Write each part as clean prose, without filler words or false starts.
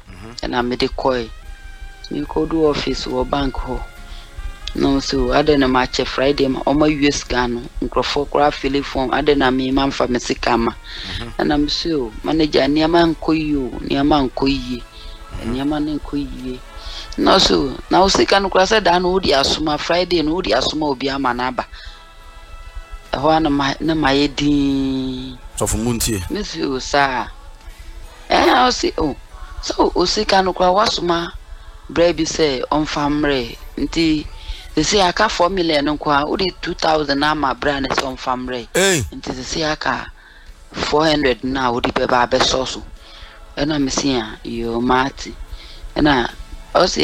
and I made a coy. You go to office or bank ho. No, so I didn't match a Friday or my US gun, Crofocra, Philip form, I didn't mean man for Messicama. And I'm so manager near man koyu, near man koyi, and near man koyi. No, so now second class I done Udi Asuma Friday and Udi Asuma Biamanaba. One of my dean. So for Munti, Miss you, sir. I'll see. Oh, so Usikano Kwasuma, Brady say on family. They say I can't 4 million on qua, only 2,000 now my brand is on family. Eh, and to say I can 400 now, would be by best also. And I'm seeing you, Marty. And I also,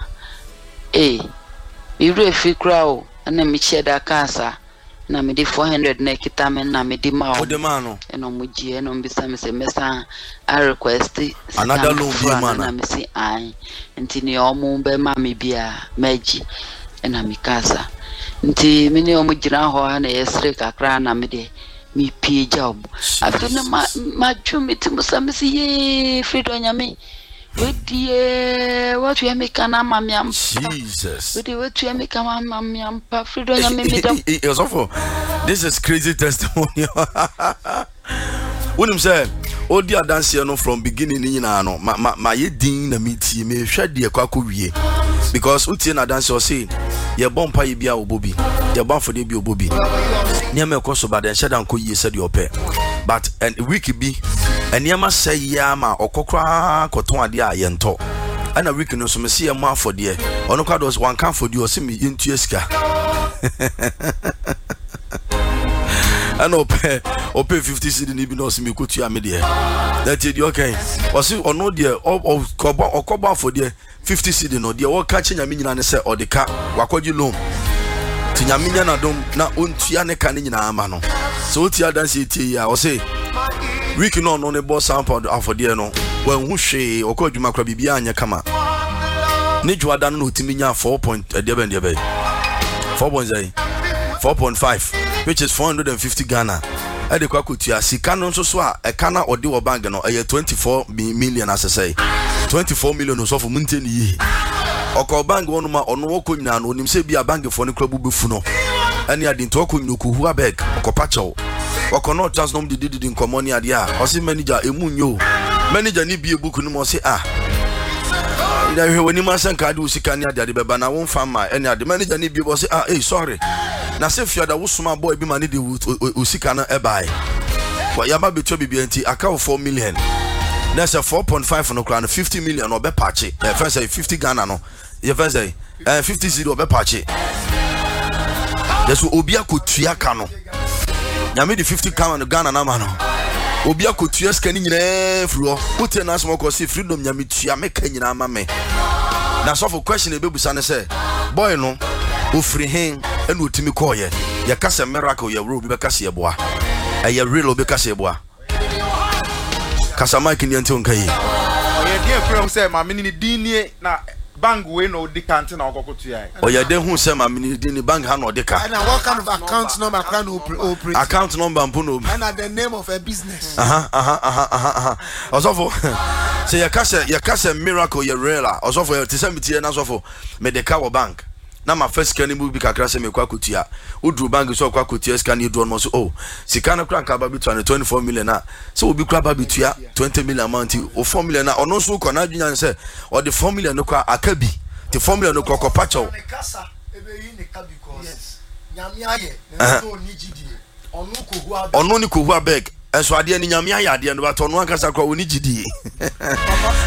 you really free crowd, and then me share that casa. Na me di 400 na kita na me di ma o de mano e no muji e no mbisa me se mesa I request another loan be man na me se ai nti ni omu be ma me bia maji e na me kasa nti me ni omu jira ho na yesre kakra na me de mi pie job afi na ma twumi ti musa me se ye fredo nyame what you make an amamiam Jesus. What you make a mamamiam Fredo Yamim. This is crazy testimony. When him say, oh dear dance no from beginning in no my din na meet me shed the kwakuye. Because Utina dance or say, your bompa bia obobi, your bomb for the bio bobby. Near me cost bad and shed and could ye said your pet. But and wiki be and yama say yama or cockra coton dia yento. And a week no so me see a man for dear. Or no card was one can for you or see me into your ska. And pay 50 cedi ni bi no se me kotu ya me de that is okay o se ono de o koba for de 50 cedi no de o ka che nyame nyina ne se o de ka wakwaji loan ti nyame nyana dom na ontua ne ka ne nyina ama no so o ti adanse tie ya o se week no ne boss sample afọ de no wan hu hwe o ko adwuma kra bibia anya kama ne juada no otimi nya 4.5 which is 450 Ghana. I de kwakutia sika no so so a e kana ode wo bank no e 24 million as I say 24 million so for munte ni yi oko bank wonu ma ono wo konyina no onim se bia bank fo ne klabu befu no ani ade nto konyina ko hu abeg oko pacho oko no just no did nkomo ni ade a o se manager emunyo manager ni bie book no mo se ida hwe woni ma san ka de usika ni ade beba na won fama ani ade manager ni bie bo se sorry na se fiada wo suma boy bi ma ne de usika na ebai wa ya ba beto bibia nti aka 4 million na se 4.5 no kra no 50 million no be pache first say 50 Ghana no ye first say 50 cedi be pache yeso obi akotua ka no nyame di 50 Ghana na ma no obi akotua ska ni nyina furo hotel na so ko se freedom nyame tua me ka nyina ma me na so for question e bebusa ne say boy no ofri hen enu otimi koye ya kasa miracle ya ro bi kasa ye boa ya real obi kasa ye boa kasa mike ni anti onkai oye dey from say ma mini din na bank we no dikant na okokotu ya oye dey hu say ma mini din bank ha no dika and what kind of account number can operate account number mpuno and the name of a business also for say ya kasa miracle ya real also for te say metie na so for me de ka wo bank na ma first scan mu bi kakra se me kwa kotua udru bank so kwa kotua scan you do no so sika na kra nka ba bi 24 million na so obi kra ba bi tua 20 million amount o 4 million na ono so ko na adwunya se o de 4 million no kwa akabi the 4 million no ko ko pacho ono ni ko hu abeg enso ade ni nyame ayade no ba to no ankasa kwa oni gidi